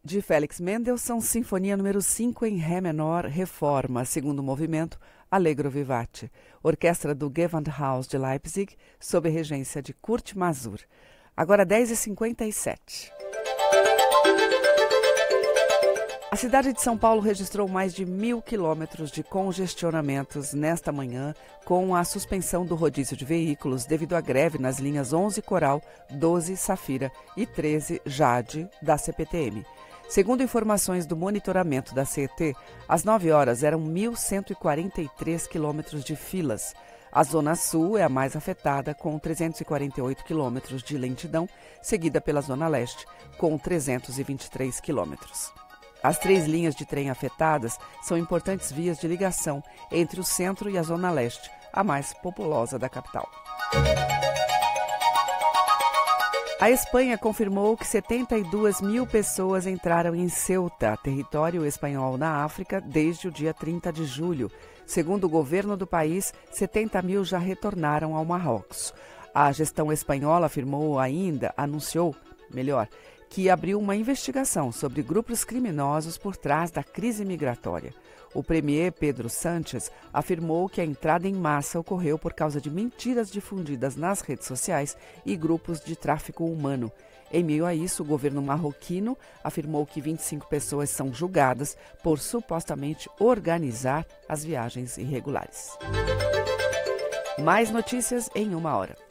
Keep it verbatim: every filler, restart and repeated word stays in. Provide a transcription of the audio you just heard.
de Félix Mendelssohn, Sinfonia número cinco em Ré menor, Reforma, segundo movimento, Allegro vivace. Orquestra do Gewandhaus de Leipzig, sob regência de Kurt Masur. Agora dez e cinquenta e sete. A cidade de São Paulo registrou mais de mil quilômetros de congestionamentos nesta manhã, com a suspensão do rodízio de veículos devido à greve nas linhas onze Coral, doze Safira e treze Jade da C P T M. Segundo informações do monitoramento da C E T, às nove horas eram mil cento e quarenta e três quilômetros de filas. A Zona Sul é a mais afetada, com trezentos e quarenta e oito quilômetros de lentidão, seguida pela Zona Leste, com trezentos e vinte e três quilômetros. As três linhas de trem afetadas são importantes vias de ligação entre o centro e a Zona Leste, a mais populosa da capital. A Espanha confirmou que setenta e duas mil pessoas entraram em Ceuta, território espanhol na África, desde o dia trinta de julho. Segundo o governo do país, setenta mil já retornaram ao Marrocos. A gestão espanhola afirmou ainda, anunciou, melhor, que abriu uma investigação sobre grupos criminosos por trás da crise migratória. O premier Pedro Sánchez afirmou que a entrada em massa ocorreu por causa de mentiras difundidas nas redes sociais e grupos de tráfico humano. Em meio a isso, o governo marroquino afirmou que vinte e cinco pessoas são julgadas por supostamente organizar as viagens irregulares. Mais notícias em uma hora.